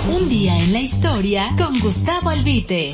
Un día en la historia con Gustavo Albite.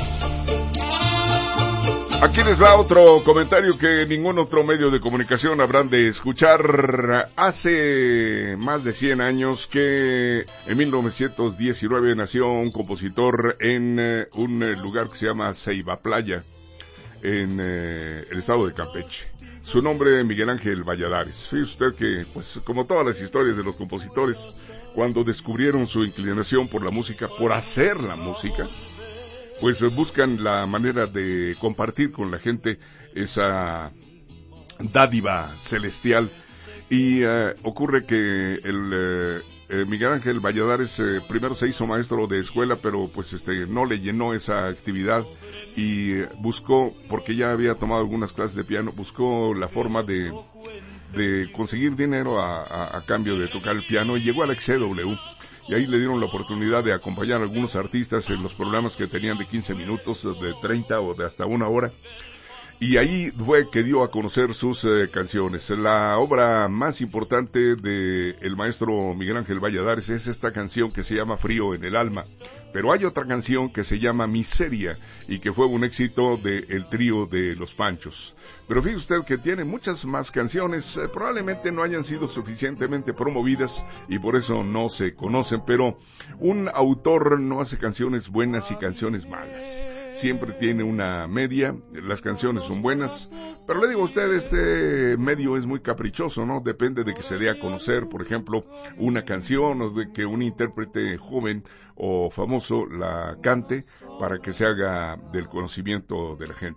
Aquí les va otro comentario que ningún otro medio de comunicación habrán de escuchar. Hace más de 100 años que en 1919 nació un compositor en un lugar que se llama Ceiba Playa, en el estado de Campeche. Su nombre es Miguel Ángel Valladares. Fíjese usted que, pues, como todas las historias de los compositores, cuando descubrieron su inclinación por la música, por hacer la música, pues buscan la manera de compartir con la gente esa dádiva celestial. Y ocurre que Miguel Ángel Valladares primero se hizo maestro de escuela, pero pues no le llenó esa actividad y buscó, porque ya había tomado algunas clases de piano, buscó la forma de conseguir dinero a cambio de tocar el piano, y llegó al XCW. Y ahí le dieron la oportunidad de acompañar a algunos artistas en los programas que tenían de 15 minutos, de 30 o de hasta una hora. Y ahí fue que dio a conocer sus canciones. La obra más importante de el maestro Miguel Ángel Valladares es esta canción que se llama Frío en el Alma. Pero hay otra canción que se llama Miseria y que fue un éxito del trío de Los Panchos. Pero fíjese usted que tiene muchas más canciones, probablemente no hayan sido suficientemente promovidas y por eso no se conocen, pero un autor no hace canciones buenas y canciones malas. Siempre tiene una media, las canciones son buenas, pero le digo a usted, este medio es muy caprichoso, ¿no? Depende de que se dé a conocer, por ejemplo, una canción, o de que un intérprete joven o famoso la cante para que se haga del conocimiento de la gente.